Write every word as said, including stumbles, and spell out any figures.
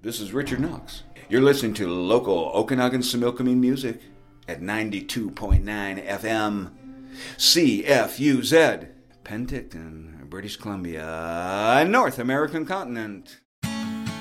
This is Richard Knox. You're listening to local Okanagan Similkameen music at ninety-two point nine F M, C F U Z, Penticton, British Columbia, North American continent.